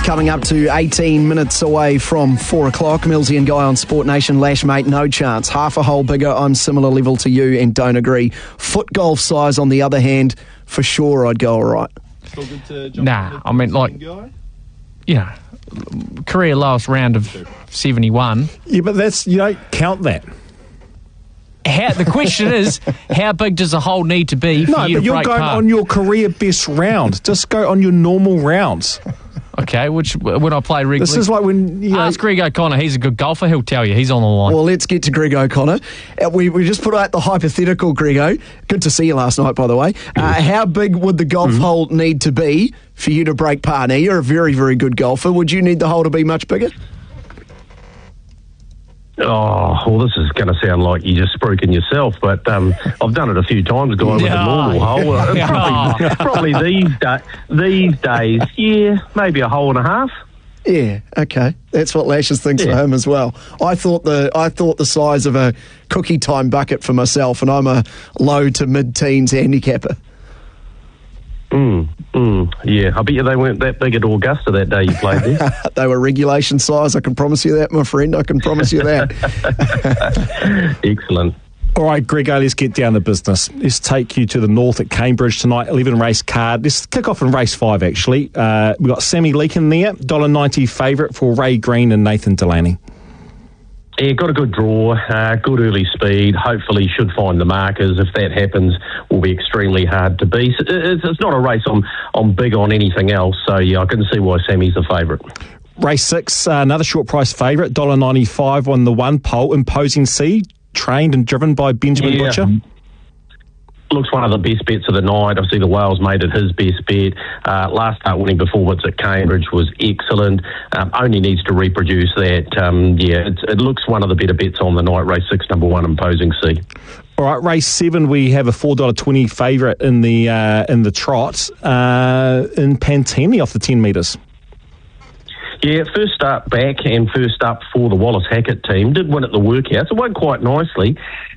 Coming up to 18 minutes away from 4 o'clock. Millsy and Guy on Sport Nation. Lash, mate, no chance. Half a hole bigger. I'm similar level to you and don't agree. Foot golf size, on the other hand, for sure I'd go all right. Still good to jump I mean, like, career lowest round of 71. Yeah, but you don't count that. The question is, how big does a hole need to be for you to break par? No, but you're going on your career best round. Just go on your normal rounds. Okay, which when I play regularly. This is like when ask Greg O'Connor. He's a good golfer. He'll tell you. He's on the line. Well, let's get to Greg O'Connor. We just put out the hypothetical, Grego. Good to see you last night, by the way. How big would the golf hole need to be for you to break par? Now, you're a very, very good golfer. Would you need the hole to be much bigger? Oh, well, this is going to sound like you're just spruiking yourself, but I've done it a few times, Guy, with a normal hole. Probably these days, maybe a hole and a half. Yeah, okay. That's what Lashes thinks for him as well. I thought the size of a cookie time bucket for myself, and I'm a low to mid-teens handicapper. Yeah, I bet you they weren't that big at Augusta that day you played there. They were regulation size, I can promise you that, my friend. I can promise you that. Excellent. All right, Grego, let's get down to business. Let's take you to the north at Cambridge tonight, 11 race card. Let's kick off in race 5, actually. We've got Sammy Leakin there, $1.90 favourite for Ray Green and Nathan Delaney. Yeah, got a good draw, good early speed. Hopefully should find the markers. If that happens, will be extremely hard to beat. It's not a race I'm big on anything else, so yeah, I can see why Sammy's the favourite. Race 6, another short price favourite, $1.95 on the 1 pole, Imposing Sea, trained and driven by Benjamin Butcher. Looks one of the best bets of the night. I see the Wales made it his best bet. Last start winning performance at Cambridge was excellent. Only needs to reproduce that. It looks one of the better bets on the night. Race 6, number 1, Imposing Sea. All right, race 7, we have a $4.20 favourite in the trot in Pantini off the 10 metres. Yeah, first up back and first up for the Wallace Hackett team. Did win at the workhouse. It won quite nicely.